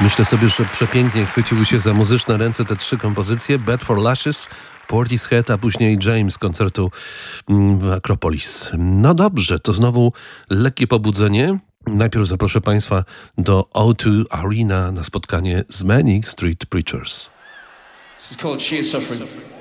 Myślę sobie, że przepięknie chwyciły się za muzyczne ręce te trzy kompozycje: Bad for Lashes, Portishead, a później James z koncertu w Akropolis. No dobrze, to znowu lekkie pobudzenie. Najpierw zaproszę Państwa do O2 Arena na spotkanie z Manic Street Preachers. This is called She is Suffering.